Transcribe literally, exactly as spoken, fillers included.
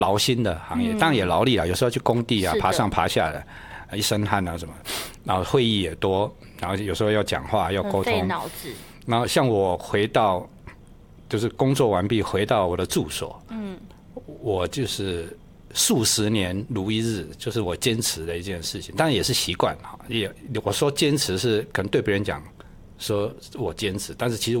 劳心的行业，嗯、当然也劳力啊，有时候去工地啊，爬上爬下的，一身汗啊什么，然后会议也多，然后有时候要讲话要沟通， 费脑子。 然后像我回到就是工作完毕回到我的住所，嗯，我就是数十年如一日，就是我坚持的一件事情，当然也是习惯哈。也我说坚持是可能对别人讲说我坚持，但是其实